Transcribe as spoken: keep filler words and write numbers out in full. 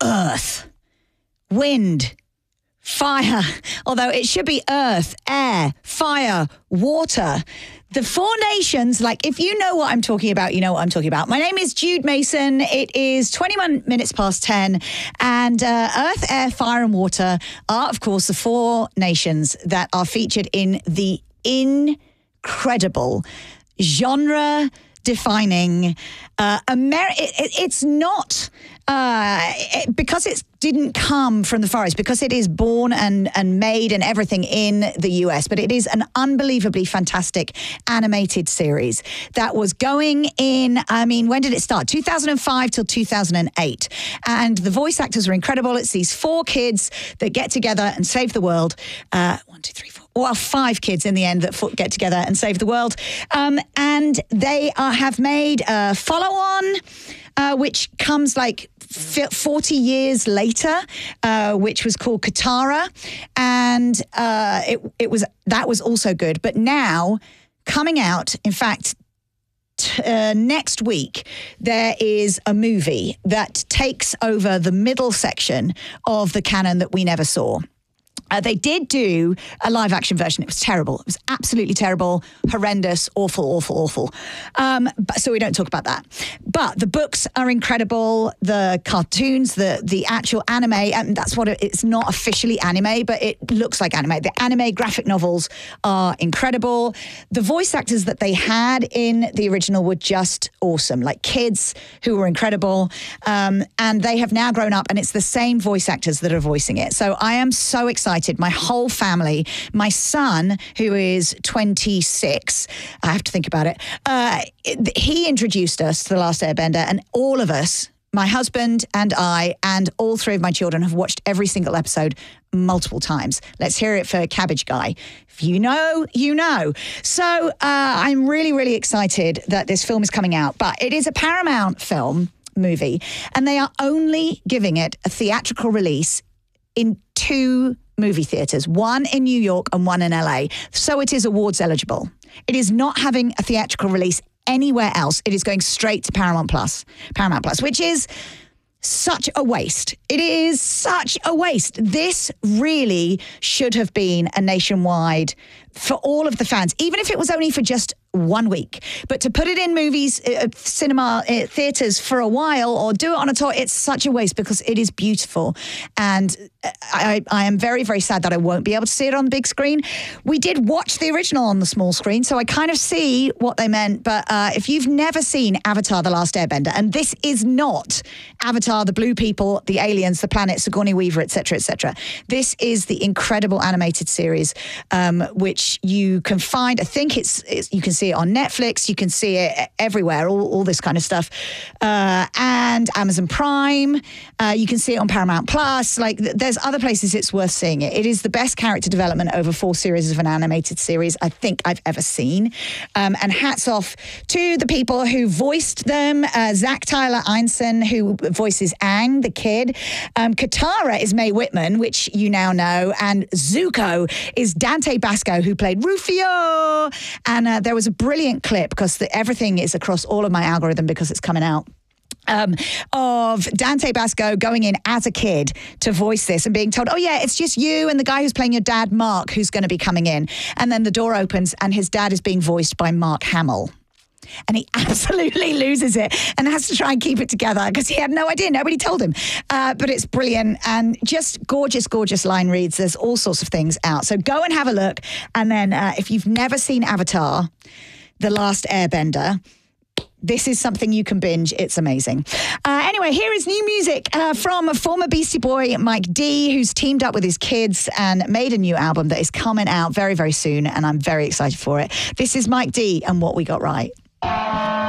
earth, wind, fire, although it should be earth, air, fire, water. The four nations, like if you know what I'm talking about, you know what I'm talking about. My name is Jude Mason. It is twenty-one minutes past ten. And uh, earth, air, fire and water are, of course, the four nations that are featured in the incredible genre-defining uh, Ameri- it, it, It's not... Uh, it, because it didn't come from the forest, because it is born and, and made and everything in the U S, but it is an unbelievably fantastic animated series that was going in, I mean, when did it start? two thousand five till two thousand eight. And the voice actors are incredible. It's these four kids that get together and save the world. Uh, one, two, three, four. Well, five kids in the end that get together and save the world. Um, and they are, have made a follow-on, uh, which comes like forty years later, uh, which was called Katara. And uh, it, it was that was also good. But now, coming out, in fact, t- uh, next week, there is a movie that takes over the middle section of the canon that we never saw. Uh, they did do a live action version. It was terrible. It was absolutely terrible, horrendous, awful, awful, awful. Um, but, so we don't talk about that. But the books are incredible. The cartoons, the the actual anime, and that's what it, it's not officially anime, but it looks like anime. The anime graphic novels are incredible. The voice actors that they had in the original were just awesome, like kids who were incredible. Um, and they have now grown up, and it's the same voice actors that are voicing it. So I am so excited. My whole family, my son, who is twenty-six, I have to think about it, uh, he introduced us to The Last Airbender, and all of us, my husband and I, and all three of my children have watched every single episode multiple times. Let's hear it for Cabbage Guy. If you know, you know. So uh, I'm really, really excited that this film is coming out, but it is a Paramount film movie, and they are only giving it a theatrical release in two movie theaters, one in New York and one in L A. So it is awards eligible. It is not having a theatrical release anywhere else. It is going straight to Paramount Plus, Paramount Plus, which is such a waste. It is such a waste. This really should have been a nationwide for all of the fans, even if it was only for just one week. But to put it in movies, uh, cinema, uh, theatres for a while, or do it on a tour, it's such a waste because it is beautiful. And I, I am very, very sad that I won't be able to see it on the big screen. We did watch the original on the small screen, so I kind of see what they meant. But uh, if you've never seen Avatar: The Last Airbender, and this is not Avatar, the blue people, the aliens, the planet, Sigourney Weaver, et cetera, et cetera. This is the incredible animated series, um, which you can find. I think it's, it's you can see it on Netflix. You can see it everywhere, all, all this kind of stuff. Uh, and Amazon Prime. Uh, you can see it on Paramount Plus. Like, th- there's other places it's worth seeing it. It is the best character development over four series of an animated series I think I've ever seen. Um, and hats off to the people who voiced them. Uh, Zach Tyler Einstein, who voices Aang, the kid. Um, Katara is Mae Whitman, which you now know. And Zuko is Dante Basco, who played Rufio. And uh, there was a brilliant clip, because the, everything is across all of my algorithm because it's coming out, um, of Dante Basco going in as a kid to voice this and being told, oh yeah, it's just you and the guy who's playing your dad, Mark, who's going to be coming in. And then the door opens and his dad is being voiced by Mark Hamill. And he absolutely loses it and has to try and keep it together because he had no idea. Nobody told him. Uh, but it's brilliant and just gorgeous, gorgeous line reads. There's all sorts of things out. So go and have a look. And then uh, if you've never seen Avatar: The Last Airbender, this is something you can binge. It's amazing. Uh, anyway, here is new music uh, from former Beastie Boy Mike D, who's teamed up with his kids and made a new album that is coming out very, very soon. And I'm very excited for it. This is Mike D and What We Got Right.